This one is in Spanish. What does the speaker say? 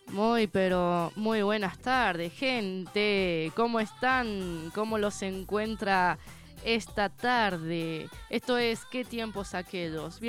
Pero muy buenas tardes, gente. ¿Cómo están? ¿Cómo los encuentra esta tarde? Esto es ¿Qué tiempos aquellos?